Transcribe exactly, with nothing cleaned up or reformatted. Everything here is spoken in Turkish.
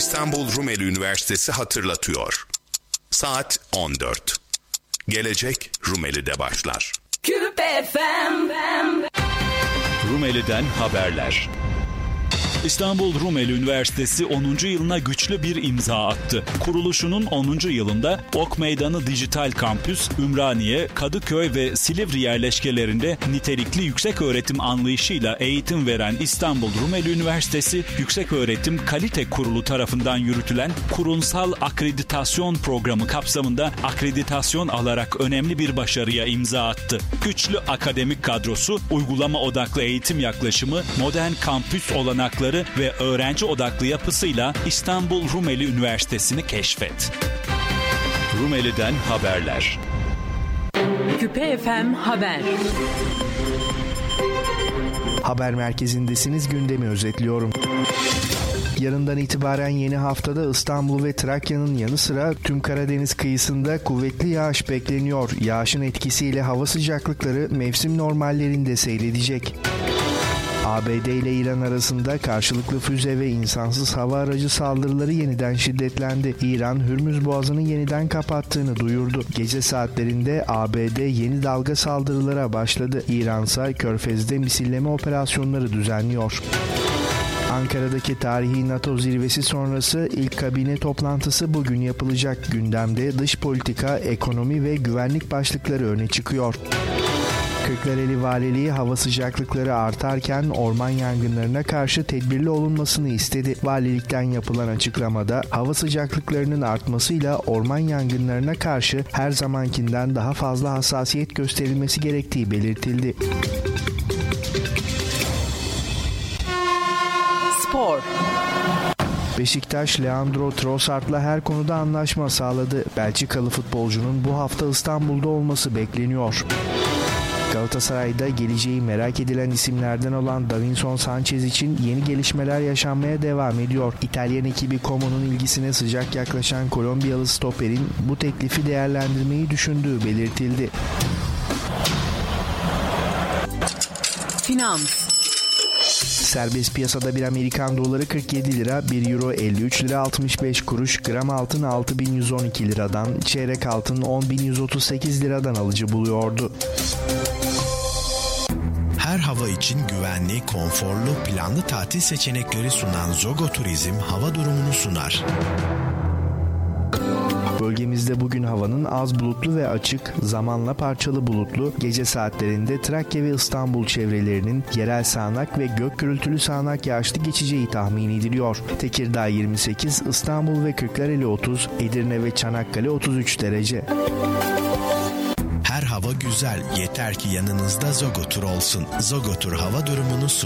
İstanbul Rumeli Üniversitesi hatırlatıyor. Saat on dört. Gelecek Rumeli'de başlar. Küpe F M. Rumeli'den haberler. İstanbul Rumeli Üniversitesi onuncu yılına güçlü bir imza attı. Kuruluşunun onuncu yılında Ok Meydanı Dijital Kampüs, Ümraniye, Kadıköy ve Silivri yerleşkelerinde nitelikli yükseköğretim anlayışıyla eğitim veren İstanbul Rumeli Üniversitesi, Yükseköğretim Kalite Kurulu tarafından yürütülen kurumsal akreditasyon programı kapsamında akreditasyon alarak önemli bir başarıya imza attı. Güçlü akademik kadrosu, uygulama odaklı eğitim yaklaşımı, modern kampüs olanakları ve öğrenci odaklı yapısıyla İstanbul Rumeli Üniversitesi'ni keşfet. Rumeli'den haberler. Küpe F M Haber. Haber merkezindesiniz, gündemi özetliyorum. Yarından itibaren yeni haftada İstanbul ve Trakya'nın yanı sıra tüm Karadeniz kıyısında kuvvetli yağış bekleniyor. Yağışın etkisiyle hava sıcaklıkları mevsim normallerinde seyredecek. A B D ile İran arasında karşılıklı füze ve insansız hava aracı saldırıları yeniden şiddetlendi. İran, Hürmüz Boğazı'nı yeniden kapattığını duyurdu. Gece saatlerinde A B D yeni dalga saldırılara başladı. İran ise Körfez'de misilleme operasyonları düzenliyor. Ankara'daki tarihi NATO zirvesi sonrası ilk kabine toplantısı bugün yapılacak. Gündemde dış politika, ekonomi ve güvenlik başlıkları öne çıkıyor. Kırklareli Valiliği hava sıcaklıkları artarken orman yangınlarına karşı tedbirli olunmasını istedi. Valilikten yapılan açıklamada hava sıcaklıklarının artmasıyla orman yangınlarına karşı her zamankinden daha fazla hassasiyet gösterilmesi gerektiği belirtildi. Spor. Beşiktaş, Leandro Trossard'la her konuda anlaşma sağladı. Belçikalı futbolcunun bu hafta İstanbul'da olması bekleniyor. Galatasaray'da geleceği merak edilen isimlerden olan Davinson Sanchez için yeni gelişmeler yaşanmaya devam ediyor. İtalyan ekibi Como'nun ilgisine sıcak yaklaşan Kolombiyalı stoperin bu teklifi değerlendirmeyi düşündüğü belirtildi. Finans. Serbest piyasada bir Amerikan doları kırk yedi lira, bir euro elli üç lira altmış beş kuruş, gram altın altı bin yüz on iki liradan, çeyrek altın on bin yüz otuz sekiz liradan alıcı buluyordu. Her hava için güvenli, konforlu, planlı tatil seçenekleri sunan Zogo Turizm hava durumunu sunar. Bölgemizde bugün havanın az bulutlu ve açık, zamanla parçalı bulutlu, gece saatlerinde Trakya ve İstanbul çevrelerinin yerel sağanak ve gök gürültülü sağanak yağışlı geçeceği tahmin ediliyor. Tekirdağ yirmi sekiz, İstanbul ve Kırklareli otuz, Edirne ve Çanakkale otuz üç derece. Her hava güzel, yeter ki yanınızda Zogo Tur olsun. Zogo Tur hava durumunu sunar.